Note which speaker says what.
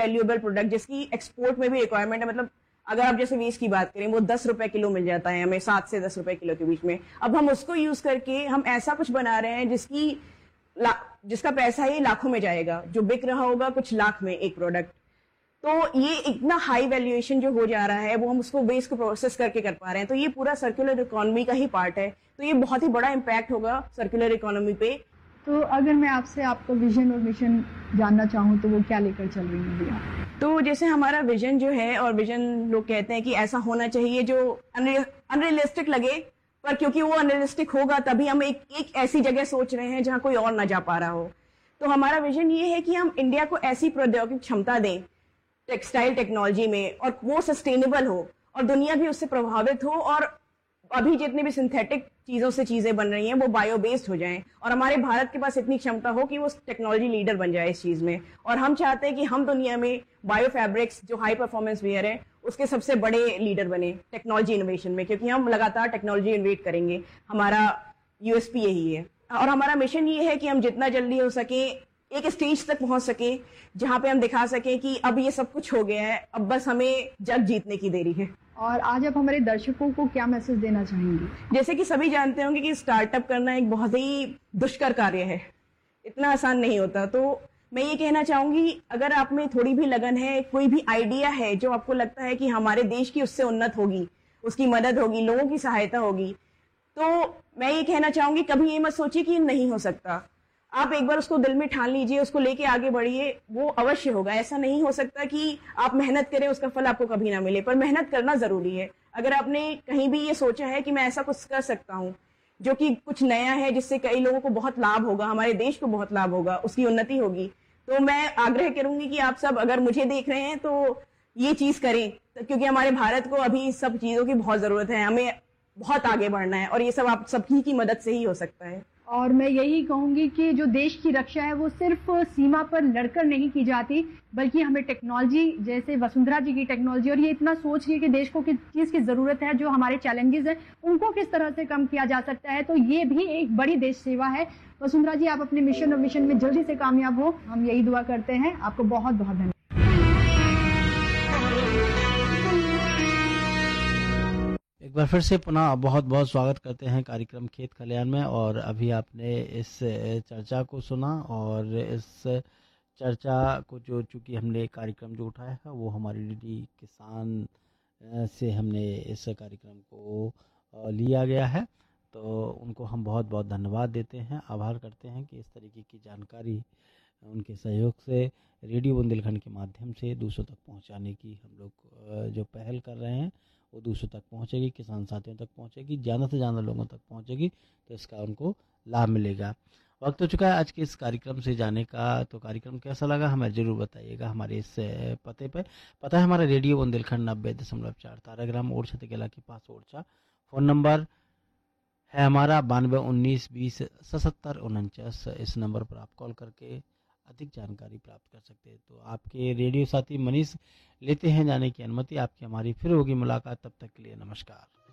Speaker 1: Valuable product जिसकी export में भी रिक्वायरमेंट है, मतलब अगर आप जैसे वेस्ट की बात करें वो 10 रुपए किलो मिल जाता है हमें, 7 से 10 रुपए किलो के बीच में। अब हम उसको यूज करके हम ऐसा कुछ बना रहे हैं जिसका पैसा ही लाखों में जाएगा, जो बिक रहा होगा कुछ लाख में एक प्रोडक्ट। तो ये इतना हाई वैल्यूएशन जो हो जा रहा है वो हम उसको वेस्ट को प्रोसेस करके कर पा रहे हैं, तो ये पूरा सर्कुलर इकोनॉमी का ही पार्ट है। तो ये बहुत ही बड़ा इम्पैक्ट होगा सर्कुलर इकोनॉमी पे।
Speaker 2: तो अगर मैं आपसे आपका विजन और मिशन जानना चाहूँ तो वो क्या लेकर चल रही हैं भैया?
Speaker 1: तो जैसे हमारा विजन जो है, और विजन लोग कहते हैं कि ऐसा होना चाहिए जो अनरियलिस्टिक लगे, पर क्योंकि वो अनरियलिस्टिक होगा तभी हम एक ऐसी जगह सोच रहे हैं जहां कोई और ना जा पा रहा हो। तो हमारा विजन ये है कि हम इंडिया को ऐसी प्रौद्योगिक क्षमता दें टेक्सटाइल टेक्नोलॉजी में, और वो सस्टेनेबल हो और दुनिया भी उससे प्रभावित हो, और अभी जितने भी सिंथेटिक चीजों से चीजें बन रही हैं वो बायो बेस्ड हो जाएं, और हमारे भारत के पास इतनी क्षमता हो कि वो टेक्नोलॉजी लीडर बन जाए इस चीज में। और हम चाहते हैं कि हम दुनिया में बायो फैब्रिक्स जो हाई परफॉर्मेंस वेयर है उसके सबसे बड़े लीडर बने टेक्नोलॉजी इनोवेशन में, क्योंकि हम लगातार टेक्नोलॉजी इनोवेट करेंगे। हमारा यूएसपी यही है, और हमारा मिशन ये है कि हम जितना जल्दी हो सके एक स्टेज तक पहुंच सके जहां पे हम दिखा सके कि अब ये सब कुछ हो गया है, अब बस हमें जग जीतने की देरी है।
Speaker 2: और आज आप हमारे दर्शकों को क्या मैसेज देना चाहेंगे?
Speaker 1: जैसे कि सभी जानते होंगे कि स्टार्टअप करना एक बहुत ही दुष्कर कार्य है, इतना आसान नहीं होता। तो मैं ये कहना चाहूंगी, अगर आप में थोड़ी भी लगन है, कोई भी आइडिया है जो आपको लगता है कि हमारे देश की उससे उन्नत होगी, उसकी मदद होगी, लोगों की सहायता होगी, तो मैं ये कहना चाहूंगी कभी ये मत सोचिए कि नहीं हो सकता। आप एक बार उसको दिल में ठान लीजिए, उसको लेके आगे बढ़िए, वो अवश्य होगा। ऐसा नहीं हो सकता कि आप मेहनत करें उसका फल आपको कभी ना मिले, पर मेहनत करना जरूरी है। अगर आपने कहीं भी ये सोचा है कि मैं ऐसा कुछ कर सकता हूँ जो कि कुछ नया है, जिससे कई लोगों को बहुत लाभ होगा, हमारे देश को बहुत लाभ होगा, उसकी उन्नति होगी, तो मैं आग्रह करूंगी कि आप सब अगर मुझे देख रहे हैं तो ये चीज करें, क्योंकि हमारे भारत को अभी इस सब चीजों की बहुत जरूरत है। हमें बहुत आगे बढ़ना है और ये सब आप सबकी की मदद से ही हो सकता है।
Speaker 2: और मैं यही कहूंगी कि जो देश की रक्षा है वो सिर्फ सीमा पर लड़कर नहीं की जाती, बल्कि हमें टेक्नोलॉजी, जैसे वसुंधरा जी की टेक्नोलॉजी, और ये इतना सोच के कि देश को किस चीज़ की ज़रूरत है, जो हमारे चैलेंजेस हैं उनको किस तरह से कम किया जा सकता है, तो ये भी एक बड़ी देश सेवा है। वसुंधरा जी, आप अपने मिशन और विजन में जल्दी से कामयाब हो, हम यही दुआ करते हैं। आपको बहुत बहुत धन्यवाद।
Speaker 3: एक बार फिर से पुनः बहुत बहुत स्वागत करते हैं कार्यक्रम खेत खलियान में। और अभी आपने इस चर्चा को सुना, और इस चर्चा को जो चूँकि हमने कार्यक्रम जो उठाया है वो हमारी डीडी किसान से हमने इस कार्यक्रम को लिया गया है, तो उनको हम बहुत बहुत धन्यवाद देते हैं, आभार करते हैं कि इस तरीके की जानकारी उनके सहयोग से रेडियो बुंदेलखंड के माध्यम से दूसरों तक पहुंचाने की हम लोग जो पहल कर रहे हैं वो दूसरों तक पहुंचेगी, किसान साथियों तक पहुंचेगी, ज़्यादा से ज़्यादा लोगों तक पहुंचेगी, तो इसका उनको लाभ मिलेगा। वक्त हो चुका है आज के इस कार्यक्रम से जाने का, तो कार्यक्रम कैसा लगा हमें ज़रूर बताइएगा हमारे इस पते पर। पता है हमारा रेडियो बुंदेलखंड 90.4 ताराग्राम ओरछा तिकेला के पास ओरछा। फ़ोन नंबर है हमारा 9219207749। इस नंबर पर आप कॉल करके अधिक जानकारी प्राप्त कर सकते हैं। तो आपके रेडियो साथी मनीष लेते हैं जाने की अनुमति। आपकी हमारी फिर होगी मुलाकात, तब तक के लिए नमस्कार।